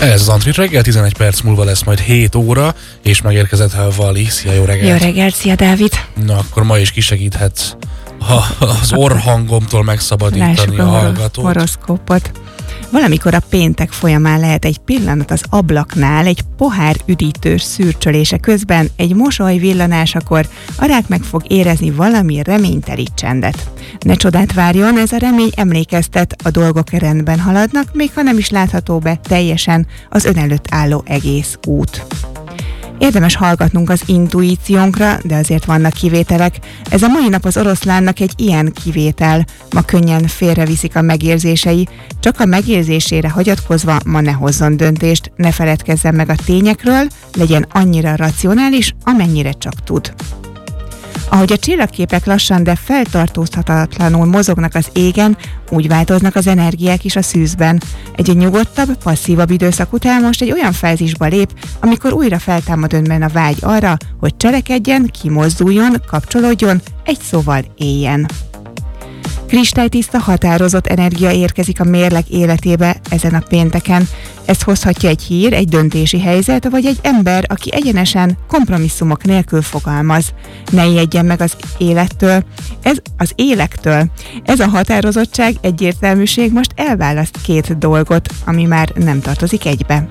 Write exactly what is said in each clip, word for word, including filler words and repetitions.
Ez az Antrit reggel, tizenegy perc múlva lesz majd hét óra, és megérkezett Vali. Szia, jó reggelt! Jó reggelt, szia Dávid! Na, akkor ma is kisegíthetsz az orrhangomtól megszabadítani Lássuk a a hallgatót. horoszkópot. Valamikor a péntek folyamán lehet egy pillanat az ablaknál, egy pohár üdítős szürcsölése közben, egy mosoly villanásakor a rák meg fog érezni valami reményteli csendet. Ne csodát várjon, ez a remény emlékeztet, a dolgok rendben haladnak, még ha nem is látható be teljesen az ön előtt álló egész út. Érdemes hallgatnunk az intuíciónkra, de azért vannak kivételek. Ez a mai nap az oroszlánnak egy ilyen kivétel. Ma könnyen félreviszik a megérzései, csak a megérzésére hagyatkozva ma ne hozzon döntést, ne feledkezzen meg a tényekről, legyen annyira racionális, amennyire csak tud. Ahogy a csillagképek lassan, de feltartózhatatlanul mozognak az égen, úgy változnak az energiák is a szűzben. Egy nyugodtabb, passzívabb időszak után most egy olyan fázisba lép, amikor újra feltámad önben a vágy arra, hogy cselekedjen, kimozduljon, kapcsolódjon, egy szóval éljen. Kristálytiszta, határozott energia érkezik a mérleg életébe ezen a pénteken. Ezt hozhatja egy hír, egy döntési helyzet, vagy egy ember, aki egyenesen, kompromisszumok nélkül fogalmaz. Ne ijedjen meg az élettől, ez az élektől. Ez a határozottság, egyértelműség most elválaszt két dolgot, ami már nem tartozik egybe.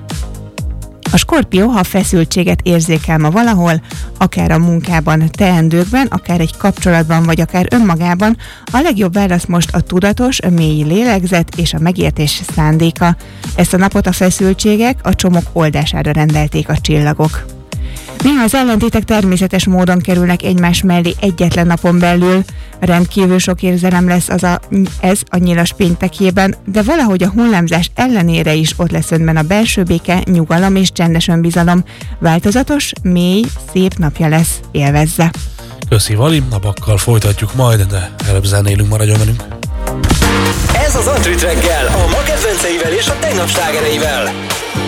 A Skorpió, ha feszültséget érzékel ma valahol, akár a munkában, teendőkben, akár egy kapcsolatban, vagy akár önmagában, a legjobb válasz most a tudatos, a mély lélegzet és a megértés szándéka. Ezt a napot a feszültségek a csomók oldására rendelték a csillagok. Néha az ellentétek természetes módon kerülnek egymás mellé egyetlen napon belül. Rendkívül sok érzelem lesz az a, ez a nyilas péntekében, de valahogy a hullámzás ellenére is ott lesz önben a belső béke, nyugalom és csendes önbizalom. Változatos, mély, szép napja lesz, élvezze! Köszi, Vali, napakkal folytatjuk majd, de előbb zenélünk, maradjon velünk. Ez az Antrit reggel, a ma kedvenceivel és a tegnap slágereivel.